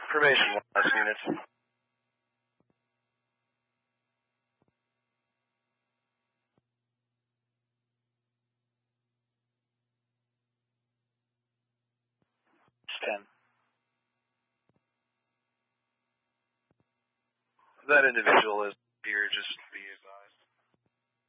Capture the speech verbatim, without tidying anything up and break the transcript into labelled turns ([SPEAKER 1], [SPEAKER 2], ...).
[SPEAKER 1] Probation last units. ten. That individual is here just